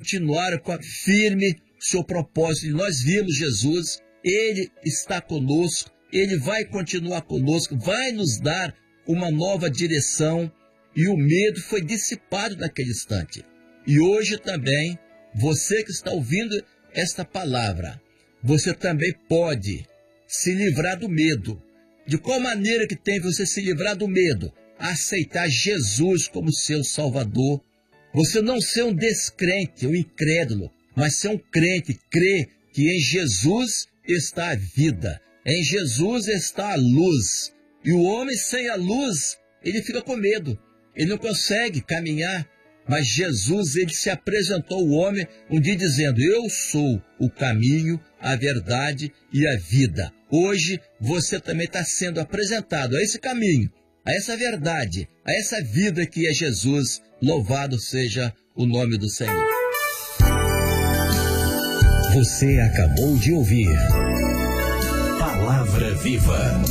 continuar com a firme seu propósito. E nós vimos Jesus, Ele está conosco, Ele vai continuar conosco, vai nos dar uma nova direção, e o medo foi dissipado naquele instante. E hoje também, você que está ouvindo esta palavra, você também pode se livrar do medo. De qual maneira que tem você se livrar do medo? Aceitar Jesus como seu Salvador. Você não ser um descrente, um incrédulo, mas ser um crente, crer que em Jesus está a vida, em Jesus está a luz. E o homem sem a luz, ele fica com medo, ele não consegue caminhar. Mas Jesus, ele se apresentou ao homem um dia dizendo: eu sou o caminho, a verdade e a vida. Hoje você também está sendo apresentado a esse caminho, a essa verdade, a essa vida que é Jesus. Louvado seja o nome do Senhor. Você acabou de ouvir Palavra Viva.